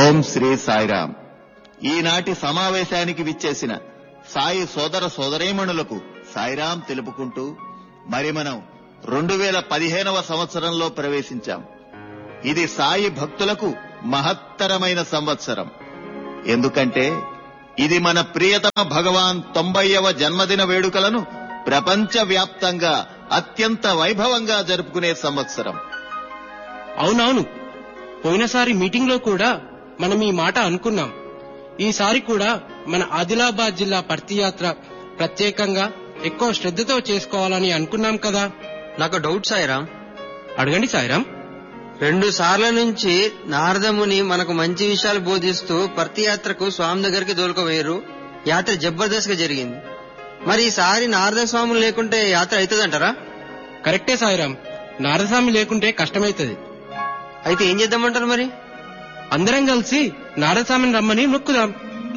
ఓం శ్రీ సాయిరాం. ఈనాటి సమావేశానికి విచ్చేసిన సాయి సోదర సోదరీమణులకు సాయిరాం తెలుపుకుంటూ మరి మనం 2015వ సంవత్సరంలో ప్రవేశించాం. ఇది సాయి భక్తులకు మహత్తరమైన సంవత్సరం. ఎందుకంటే ఇది మన ప్రియతమ భగవాన్ 90వ జన్మదిన వేడుకలను ప్రపంచవ్యాప్తంగా అత్యంత వైభవంగా జరుపుకునే సంవత్సరం. అవునవును, పోయినసారి మీటింగ్ లో కూడా మనం ఈ మాట అనుకున్నాం. ఈసారి కూడా మన ఆదిలాబాద్ జిల్లా పర్తి యాత్ర ప్రత్యేకంగా ఎక్కువ శ్రద్ధతో చేసుకోవాలని అనుకున్నాం కదా. నాకు డౌట్ సాయిరాం. అడగండి సాయిరాం. 2 సార్ల నుంచి నారదముని మనకు మంచి విషయాలు బోధిస్తూ పర్తి యాత్రకు స్వామి దగ్గరికి దోలుకోవేరు. యాత్ర జబర్దస్త్ గా జరిగింది. మరి ఈసారి నారద స్వాములు లేకుంటే యాత్ర అవుతుందంటారా? కరెక్టే సాయిరాం, నారదస్వామి లేకుంటే కష్టమైతుంది. అయితే ఏం చేద్దామంటారు? మరి అందరం కలిసి నారదస్వామిని రమ్మని మొక్కుదాం.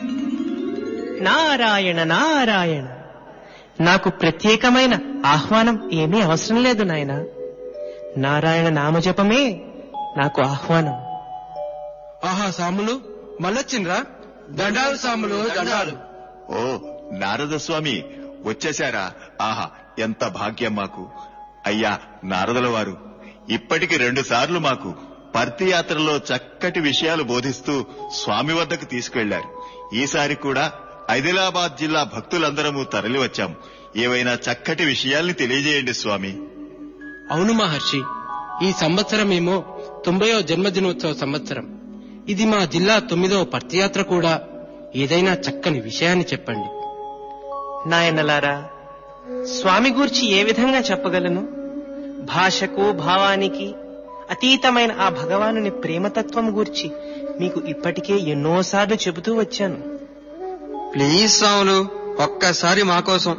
నారాయణ నారాయణ, నాకు ప్రత్యేకమైన ఆహ్వానం ఏమీ అవసరం లేదు నాయన. నారాయణ నామజపమే నాకు ఆహ్వానం. ఆహా సాములు మళ్ళొచ్చిండ్రా. దండాలు సాములు, దండాలు. ఓ నారద స్వామి వచ్చేశారా? ఆహా, ఎంత భాగ్యం మాకు. అయ్యా నారదుల వారు, ఇప్పటికి 2 సార్లు మాకు పర్తి యాత్రలో చక్కటి విషయాలు బోధిస్తూ స్వామి వద్దకు తీసుకెళ్లారు. ఈసారి కూడా ఆదిలాబాద్ జిల్లా భక్తులందరము తరలి వచ్చాం. ఏవైనా చక్కటి విషయాల్ని తెలియజేయండి స్వామి. అవును మహర్షి, ఈ సంవత్సరమేమో 90వ జన్మదినోత్సవ సంవత్సరం. ఇది మా జిల్లా 9వ పర్తి యాత్ర కూడా. ఏదైనా చక్కని విషయాన్ని చెప్పండి. నాయనలారా, స్వామి గూర్చి ఏ విధంగా చెప్పగలను? భాషకు భావానికి అతీతమైన ఆ భగవానుని ప్రేమతత్వం గూర్చి మీకు ఇప్పటికే ఎన్నోసార్లు చెబుతూ వచ్చాను. ప్లీజ్ స్వాములు, ఒక్కసారి మా కోసం.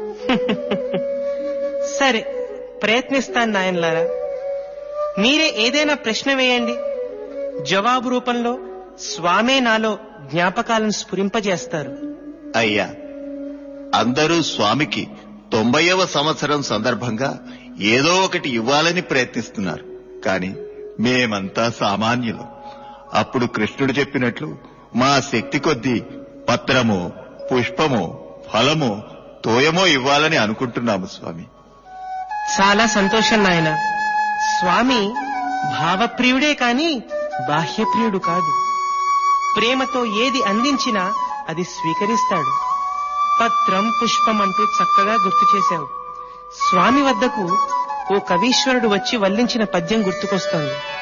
సరే, ప్రయత్నిస్తాను నాయనలారా. మీరే ఏదైనా ప్రశ్న వేయండి. జవాబు రూపంలో స్వామే నాలో జ్ఞాపకాలను స్ఫురింపజేస్తారు. అయ్యా, అందరూ స్వామికి 90వ సంవత్సరం సందర్భంగా ఏదో ఒకటి ఇవ్వాలని ప్రయత్నిస్తున్నారు. కాని మేమంతా సామాన్యులం. అప్పుడు కృష్ణుడు చెప్పినట్లు మా శక్తి కొద్దీ పత్రమో, పుష్పమో, ఫలమో, తోయమో ఇవ్వాలని అనుకుంటున్నాము స్వామి. చాలా సంతోషం నాయన. స్వామి భావప్రియుడే కాని బాహ్యప్రియుడు కాదు. ప్రేమతో ఏది అందించినా అది స్వీకరిస్తాడు. పత్రం, పుష్పం అంటూ చక్కగా గుర్తు చేశావు. స్వామి వద్దకు ఓ కవీశ్వరుడు వచ్చి వల్లించిన పద్యం గుర్తుకొస్తోంది.